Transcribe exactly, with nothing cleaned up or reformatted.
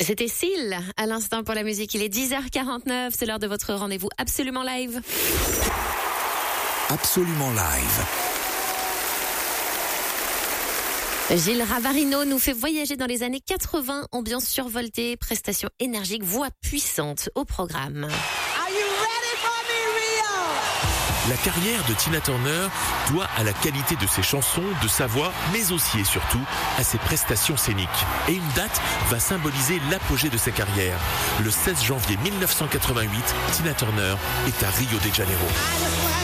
C'était Seal à l'instant pour la musique. Il est dix heures quarante-neuf, c'est l'heure de votre rendez-vous Absolument Live. Absolument Live. Gilles Ravarino nous fait voyager dans les années quatre-vingts, ambiance survoltée, prestations énergiques, voix puissante au programme. Are you ready for me, Rio? La carrière de Tina Turner doit à la qualité de ses chansons, de sa voix, mais aussi et surtout à ses prestations scéniques. Et une date va symboliser l'apogée de sa carrière. Le seize janvier mille neuf cent quatre-vingt-huit, Tina Turner est à Rio de Janeiro.